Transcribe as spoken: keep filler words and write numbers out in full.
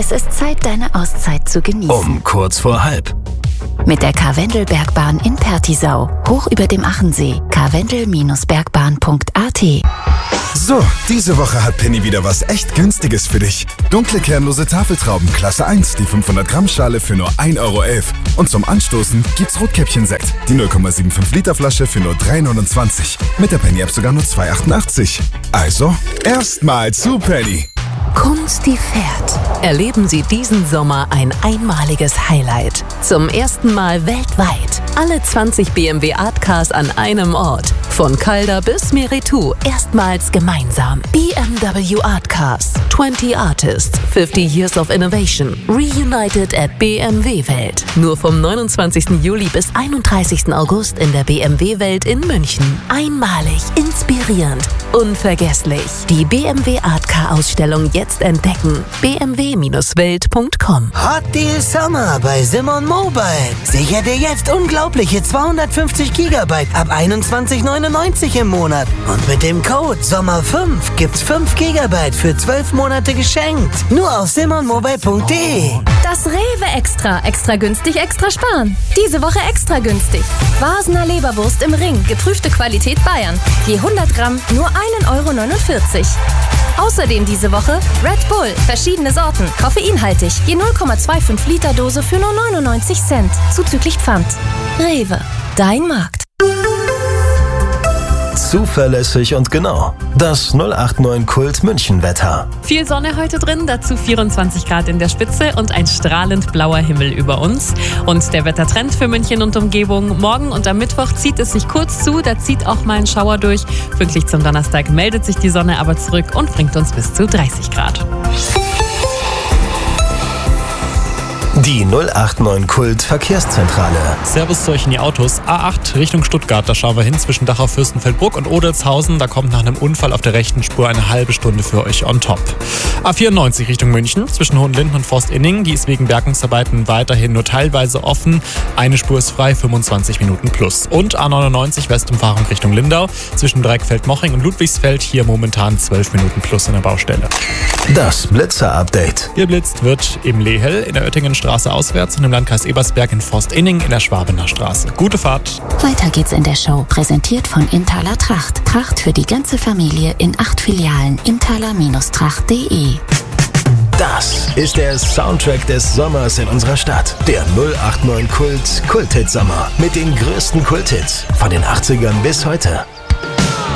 Es ist Zeit, deine Auszeit zu genießen. Um kurz vor halb. Mit der Karwendelbergbahn in Pertisau, hoch über dem Achensee. karwendel Bergbahn punkt a t. So, diese Woche hat Penny wieder was echt Günstiges für dich. Dunkle kernlose Tafeltrauben Klasse eins, die fünfhundert Gramm Schale für nur ein Euro elf. Und zum Anstoßen gibt's Rotkäppchen-Sekt, die null Komma fünfundsiebzig Liter Flasche für nur drei neunundzwanzig. Mit der Penny-App sogar nur zwei achtundachtzig. Also, erstmal zu Penny. Kunst, die fährt. Erleben Sie diesen Sommer ein einmaliges Highlight. Zum ersten Mal weltweit. Alle zwanzig B M W Art Cars an einem Ort. Von Calder bis Meritou. Erstmals gemeinsam. B M W Art Cars. zwanzig Artists. fünfzig Years of Innovation. Reunited at B M W Welt. Nur vom neunundzwanzigsten Juli bis einunddreißigsten August in der B M W Welt in München. Einmalig, inspirierend, unvergesslich. Die B M W Art Car Ausstellung jetzt entdecken. b m w Bindestrich welt punkt com. Hot Deal Summer bei Simon Mobile. Sicher dir jetzt unglaubliche zweihundertfünfzig Gigabyte ab einundzwanzig neunundneunzig im Monat. Und mit dem Code Sommer fünf gibt's fünf Gigabyte für zwölf Monate geschenkt. Nur auf simon mobile punkt de. Das Rewe Extra. Extra günstig, extra sparen. Diese Woche extra günstig. Vasener Leberwurst im Ring. Geprüfte Qualität Bayern. Je hundert Gramm nur ein Euro neunundvierzig. Außerdem diese Woche Red Bull, verschiedene Sorten, koffeinhaltig, je null Komma fünfundzwanzig Liter Dose für nur neunundneunzig Cent, zuzüglich Pfand. Rewe, dein Markt. Zuverlässig und genau. Das null acht neun Kult München Wetter. Viel Sonne heute drin, dazu vierundzwanzig Grad in der Spitze und ein strahlend blauer Himmel über uns. Und der Wettertrend für München und Umgebung: Morgen und am Mittwoch zieht es sich kurz zu, da zieht auch mal ein Schauer durch. Pünktlich zum Donnerstag meldet sich die Sonne aber zurück und bringt uns bis zu dreißig Grad. Die null acht neun Kult Verkehrszentrale. Servus zu euch in die Autos. A acht Richtung Stuttgart, da schauen wir hin zwischen Dachau, Fürstenfeldbruck und Odelshausen. Da kommt nach einem Unfall auf der rechten Spur eine halbe Stunde für euch on top. A vierundneunzig Richtung München zwischen Hohenlinden und Forst-Inning. Die ist wegen Bergungsarbeiten weiterhin nur teilweise offen. Eine Spur ist frei, fünfundzwanzig Minuten plus. Und A neunundneunzig Westumfahrung Richtung Lindau zwischen Dreieckfeld-Moching und Ludwigsfeld. Hier momentan zwölf Minuten plus in der Baustelle. Das Blitzer-Update. Geblitzt wird im Lehel, in der Oettingenstraße auswärts und im Landkreis Ebersberg in Forst-Inning in der Schwabener Straße. Gute Fahrt. Weiter geht's in der Show. Präsentiert von Inthaler Tracht. Tracht für die ganze Familie in acht Filialen. inthaler Tracht punkt de. Das ist der Soundtrack des Sommers in unserer Stadt. Der null acht neun Kult Kulthit Sommer mit den größten Kulthits von den achtzigern bis heute.